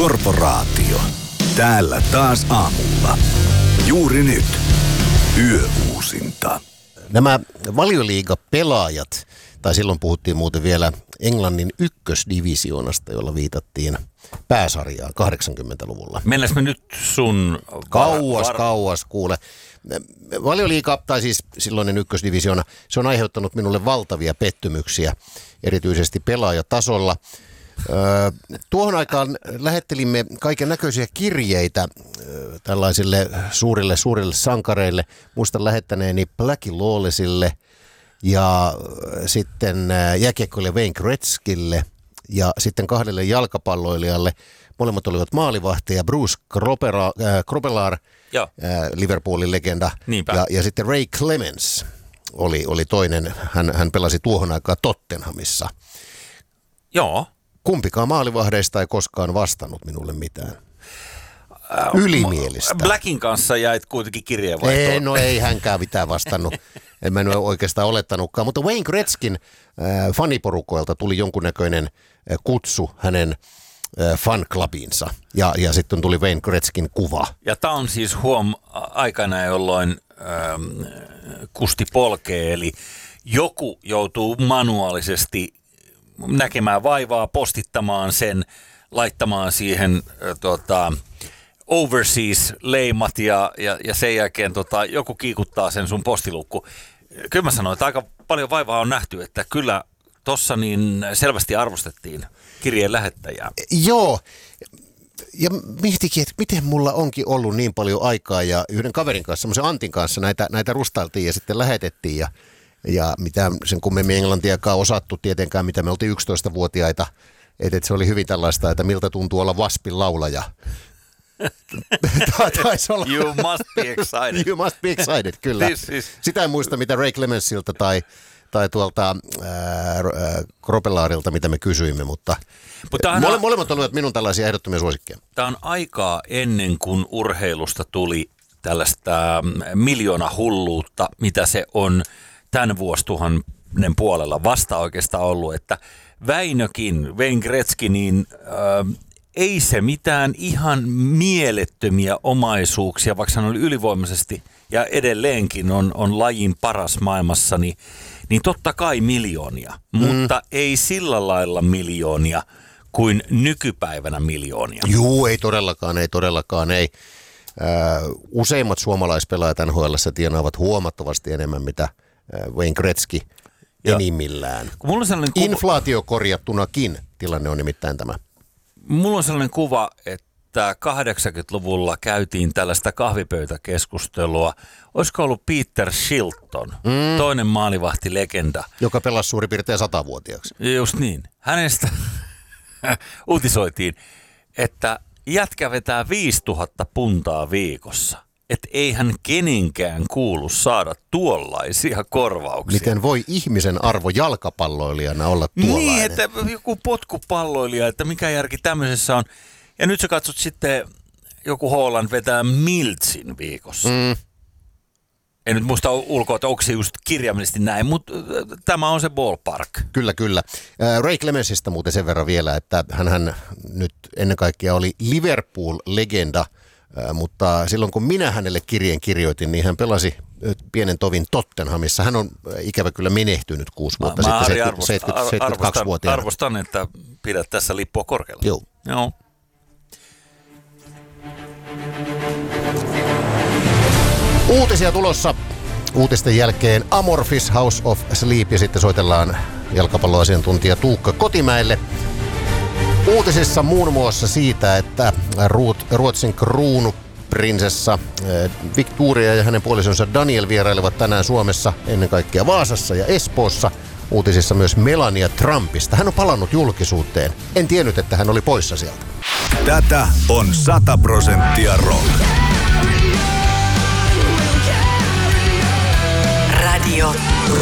Korporaatio. Täällä taas aamulla. Juuri nyt. Yöuusinta. Nämä Valioliiga-pelaajat, tai silloin puhuttiin muuten vielä Englannin ykkösdivisioonasta, jolla viitattiin pääsarjaan 80-luvulla. Mennäänkö me nyt sun... Kauas kuule. Valioliiga, tai siis silloinen ykkösdivisioona, se on aiheuttanut minulle valtavia pettymyksiä, erityisesti pelaajatasolla. Tuohon aikaan lähettelimme kaiken näköisiä kirjeitä tällaisille suurille sankareille. Muistan lähettäneeni Blackie Lawlessille ja sitten jääkiekkoille Wayne Gretzkylle ja sitten kahdelle jalkapalloilijalle. Molemmat olivat maalivahtia, Bruce Grobbelaar, Liverpoolin legenda, ja sitten Ray Clemens oli toinen. Hän pelasi tuohon aikaan Tottenhamissa. Joo. Kumpikaan maalivahdeista ei koskaan vastannut minulle mitään. Ylimielistä. Blackin kanssa jäit kuitenkin kirjeenvaihtoon. Ei hänkään mitään vastannut. En mä oikeastaan olettanutkaan. Mutta Wayne Gretzkyn faniporukoilta tuli jonkunnäköinen kutsu hänen fanclubinsa. Ja sitten tuli Wayne Gretzkyn kuva. Ja tämä on siis aikana, jolloin kusti polkee. Eli joku joutuu manuaalisesti näkemään vaivaa, postittamaan sen, laittamaan siihen overseas-leimat ja sen jälkeen joku kiikuttaa sen sun postilukku. Kyllä mä sanoin, että aika paljon vaivaa on nähty, että kyllä tossa niin selvästi arvostettiin kirjeen lähettäjää. Joo, ja mietikin, että miten mulla onkin ollut niin paljon aikaa ja yhden kaverin kanssa, semmoisen Antin kanssa näitä rustailtiin ja sitten lähetettiin ja mitä sen kummemmin englantiakaan osattu tietenkään, mitä me oltiin 11-vuotiaita. Että se oli hyvin tällaista, että miltä tuntuu olla Waspin laulaja. Taisi olla. You must be excited. You must be excited, kyllä. Sitä en muista, mitä Ray Clemensilta tai tuolta Grobbelaarilta, mitä me kysyimme, mutta molemmat olivat minun tällaisia ehdottomia suosikkeja. Tämä on aikaa ennen kuin urheilusta tuli tällaista miljoonahulluutta, mitä se on tämän vuosituhannen puolella vasta oikeastaan ollut, että Väinökin, Wayne Gretzky, niin ei se mitään ihan mielettömiä omaisuuksia, vaikka hän oli ylivoimaisesti ja edelleenkin on lajin paras maailmassa, niin totta kai miljoonia, mutta ei sillä lailla miljoonia kuin nykypäivänä miljoonia. Juu, ei todellakaan. Useimmat suomalaispelaajat NHL:ssä tienaavat huomattavasti enemmän, mitä Wayne Gretzky enimmillään. Inflaatiokorjattunakin tilanne on nimittäin tämä. Mulla on sellainen kuva, että 80-luvulla käytiin tällaista kahvipöytäkeskustelua. Olisiko ollut Peter Shilton, toinen maalivahtilegenda. Joka pelasi suurin piirtein 100-vuotiaaksi. Just niin. Hänestä uutisoitiin, että jätkä vetää 5000 puntaa viikossa. Että eihän kenenkään kuulu saada tuollaisia korvauksia. Miten voi ihmisen arvo jalkapalloilijana olla tuollainen? Niin, että joku potkupalloilija, että mikä järki tämmöisessä on. Ja nyt sä katsot sitten, joku Haaland vetää miltsin viikossa. En nyt muista ulkoa, että onko se just kirjaimellisesti näin, mutta tämä on se ballpark. Kyllä. Ray Clemensistä muuten sen verran vielä, että hän nyt ennen kaikkea oli Liverpool-legenda, mutta silloin kun minä hänelle kirjeen kirjoitin, niin hän pelasi pienen tovin Tottenhamissa. Hän on ikävä kyllä menehtynyt 6 vuotta sitten, 72-vuotiaana. Arvostan, että pidät tässä lippua korkealla. Joo. Uutisia tulossa. Uutisten jälkeen Amorphis House of Sleep ja sitten soitellaan jalkapalloasiantuntija Tuukka Kotimäelle. Uutisissa muun muassa siitä, että Ruotsin kruunuprinsessa Victoria ja hänen puolisonsa Daniel vierailevat tänään Suomessa, ennen kaikkea Vaasassa ja Espoossa. Uutisissa myös Melania Trumpista. Hän on palannut julkisuuteen. En tiennyt, että hän oli poissa sieltä. Tätä on 100% rock. Radio